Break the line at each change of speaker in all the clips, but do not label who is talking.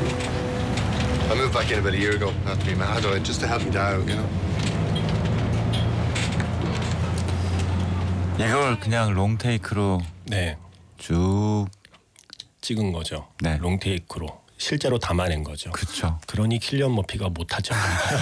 I moved back in about a year ago, not to be mad, or just to help me down, you know.
이걸 그냥 롱테이크로
네,
쭉
찍은 거죠.
네.
롱테이크로 실제로 담아낸 거죠.
그쵸.
그러니 킬리언 머피가 못하죠.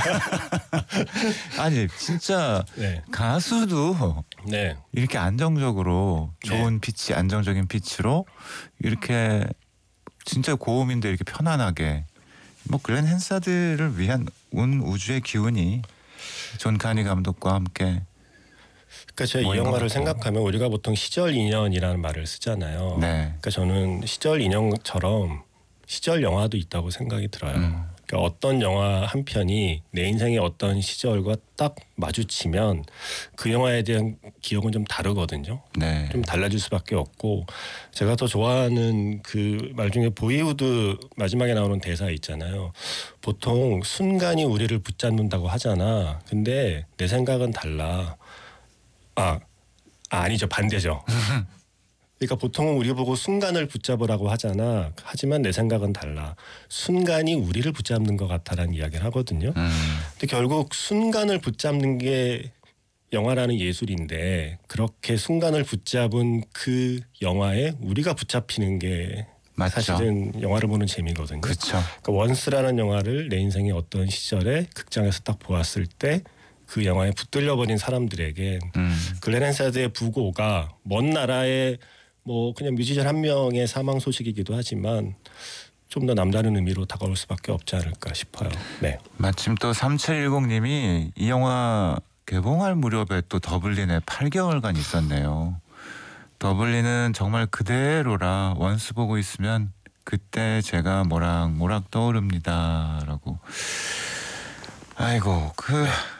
아니 진짜
네,
가수도
네,
이렇게 안정적으로 좋은 피치, 안정적인 피치로 이렇게 진짜 고음인데 이렇게 편안하게 뭐 글렌 헨사드를 위한 온 우주의 기운이 존 카니 감독과 함께
그러니까 제가 이
뭐인 것
영화를
같고.
생각하면 우리가 보통 시절 인연이라는 말을 쓰잖아요.
네.
그러니까 저는 시절 인연처럼 시절 영화도 있다고 생각이 들어요. 그러니까 어떤 영화 한 편이 내 인생의 어떤 시절과 딱 마주치면 그 영화에 대한 기억은 좀 다르거든요.
네.
좀 달라질 수밖에 없고 제가 더 좋아하는 그 말 중에 보이우드 마지막에 나오는 대사 있잖아요. 보통 순간이 우리를 붙잡는다고 하잖아. 근데 내 생각은 달라. 아니죠. 반대죠. 그러니까 보통은 우리 보고 순간을 붙잡으라고 하잖아. 하지만 내 생각은 달라. 순간이 우리를 붙잡는 것 같다라는 이야기를 하거든요. 근데 결국 순간을 붙잡는 게 영화라는 예술인데 그렇게 순간을 붙잡은 그 영화에 우리가 붙잡히는 게
맞죠.
사실은 영화를 보는 재미거든요.
그렇죠.
그러니까 원스라는 영화를 내 인생의 어떤 시절에 극장에서 딱 보았을 때 그 영화에 붙들려버린 사람들에게 글렌 헨사드의 부고가 먼 나라의 뭐 그냥 뮤지션 한 명의 사망 소식이기도 하지만 좀 더 남다른 의미로 다가올 수밖에 없지 않을까 싶어요. 네.
마침 또 3710님이 이 영화 개봉할 무렵에 또 더블린에 8개월간 있었네요. 더블린은 정말 그대로라 원스 보고 있으면 그때 제가 모락모락 떠오릅니다라고. 아이고